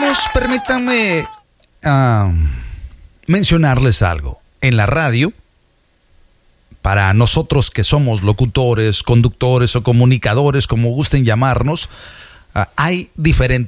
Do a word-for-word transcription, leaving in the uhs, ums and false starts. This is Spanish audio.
amigos, permítanme uh, mencionarles algo. En la radio, para nosotros que somos locutores, conductores o comunicadores, como gusten llamarnos, uh, hay diferentes